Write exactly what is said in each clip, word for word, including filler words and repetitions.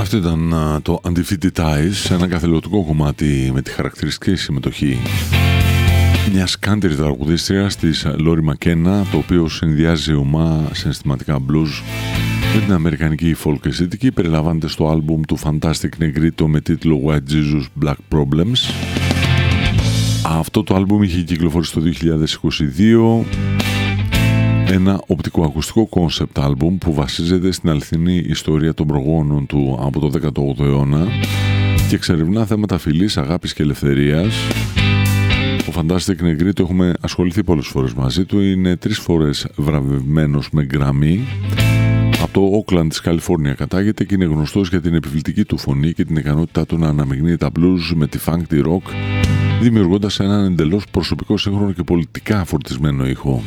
Αυτό ήταν uh, το Undefeated Eyes, ένα καθελωτικό κομμάτι με τη χαρακτηριστική συμμετοχή μιας country τραγουδίστριας της Lori McKenna, το οποίο συνδυάζει ομά συναισθηματικά blues με την αμερικανική folk αισθητική. Περιλαμβάνεται στο άλμπουμ του Fantastic Negrito με τίτλο White Jesus Black Problems. Αυτό το άλμπουμ είχε κυκλοφορήσει το δύο χιλιάδες είκοσι δύο, ένα οπτικοακουστικό κόνσεπτ άλμπουμ που βασίζεται στην αληθινή ιστορία των προγόνων του από το δέκατο όγδοο αιώνα και εξερευνά θέματα φιλής, αγάπης και ελευθερίας. Ο Fantastic Negrito, έχουμε ασχοληθεί πολλές φορές μαζί του, είναι τρεις φορές βραβευμένος με Grammy. Από το Όκλαντ της Καλιφόρνια κατάγεται και είναι γνωστός για την επιβλητική του φωνή και την ικανότητά του να αναμειγνύει τα blues με τη funk, τη rock, δημιουργώντας έναν εντελώς προσωπικό, σύγχρονο και πολιτικά φορτισμένο ήχο.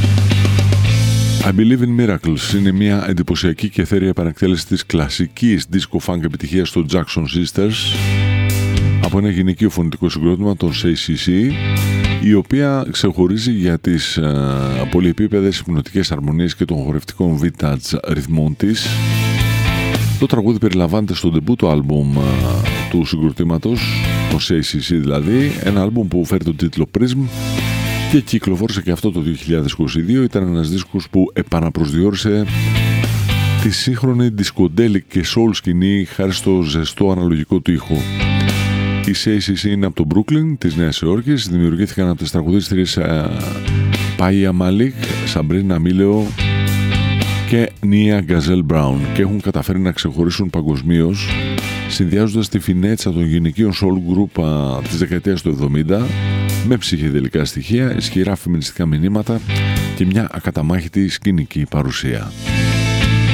I Believe in Miracles είναι μια εντυπωσιακή και εθέρια επανεκτέλεση της κλασικής disco funk επιτυχίας των Jackson Sisters από ένα γυναικείο φωνητικό συγκρότημα, των σι σι σι, η οποία ξεχωρίζει για τις uh, πολυεπίπεδες υπνοτικές αρμονίες και των χορευτικών vintage ρυθμών της. Το τραγούδι περιλαμβάνεται στο ντεμπούτο άλμπουμ uh, του συγκροτήματος, των σι σι σι δηλαδή, ένα άλμπουμ που φέρει τον τίτλο Prism και κυκλοφόρησε και αυτό το δύο χιλιάδες είκοσι δύο. Ήταν ένας δίσκος που επαναπροσδιορίσε τη σύγχρονη δισκοντέλικ και soul σκηνή χάρη στο ζεστό αναλογικό του ήχο. Οι σι σι σι είναι από το Brooklyn της Νέας Υόρκης, δημιουργήθηκαν από τις τραγουδίστριες Πάια Μάλικ, Σαμπρίνα Μίλεο και Νία Γκαζέλ Μπράουν και έχουν καταφέρει να ξεχωρίσουν παγκοσμίως, συνδυάζοντας τη φινέτσα των γυναικείων soul group α, της δεκαετίας του εβδομήντα με ψυχεδελικά στοιχεία, ισχυρά φεμινιστικά μηνύματα και μια ακαταμάχητη σκηνική παρουσία.